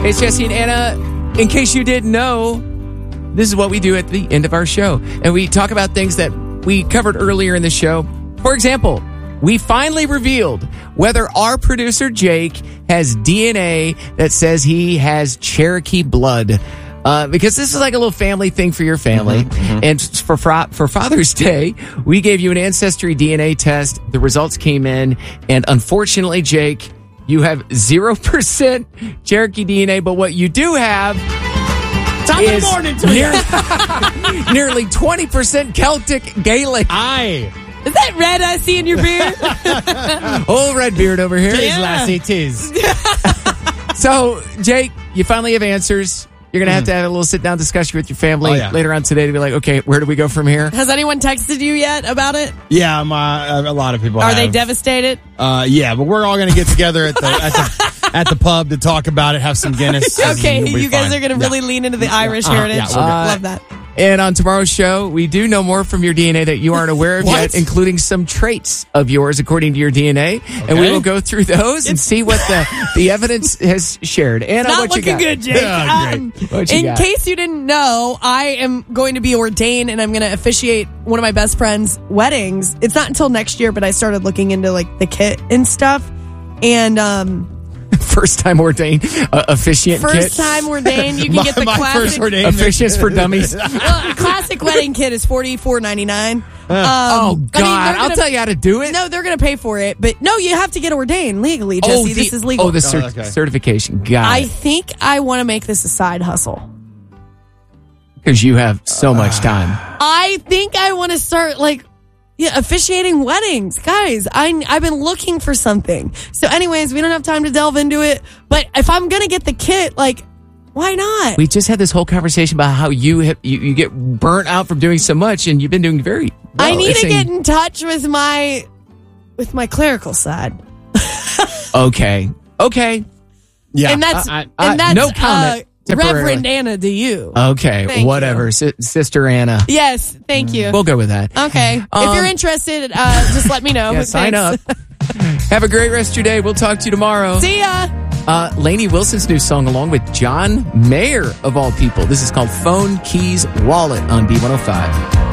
It's Jesse and Anna. In case you didn't know, this is what we do at the end of our show. And we talk about things that we covered earlier in the show. For example, we finally revealed whether our producer Jake has DNA that says he has Cherokee blood. Because this is like a little family thing for your family. And for Father's Day, we gave you an Ancestry DNA test. The results came in. And unfortunately, Jake, you have 0% Cherokee DNA. But what you do have Top of the morning to you. Nearly 20% Celtic Gaelic. Aye. Is that red I see in your beard? Old red beard over here. Tis, lassie, tis. So, Jake, you finally have answers. You're going to have a little sit-down discussion with your family later on today to be like, okay, where do we go from here? Has anyone texted you yet about it? Yeah, a lot of people Are have. they devastated? Yeah, but we're all going to get together at the pub to talk about it, have some Guinness. Okay, and we'll be you guys fine. are going to really lean into the Irish heritage. yeah, we're good. Love that. And on tomorrow's show, we do know more from your DNA that you aren't aware of yet, including some traits of yours according to your DNA. And we will go through those and see what the evidence has shared. Anna, Not what you looking got? good, Jake. What you In got? case you didn't know, I am going to be ordained and I'm going to officiate one of my best friend's weddings. It's not until next year, but I started looking into like the kit and stuff. And First time ordained officiant kit. first time ordained, you can get the my classic. first ordained. Officiants for dummies. Classic wedding kit is $44.99. Oh, God. I'll tell you how to do it. No, they're going to pay for it. But no, you have to get ordained legally, Jesse. This is legal. Oh, the okay. certification. Got I it. think I want to make this a side hustle. Because you have so much time. I think I want to start officiating weddings. Guys, I've been looking for something. So anyways, we don't have time to delve into it. But if I'm going to get the kit, why not? We just had this whole conversation about how you get burnt out from doing so much, and you've been doing very well. I need to get in touch with my clerical side. Okay. Yeah. And that's no comment. Reverend Anna to you. Okay, Thank whatever. Sister Anna. Yes, thank you. We'll go with that. Okay. If you're interested, just let me know. Yeah, sign up. Thanks. Have a great rest of your day. We'll talk to you tomorrow. See ya. Lainey Wilson's new song along with John Mayer, of all people. This is called Phone Keys Wallet on B105.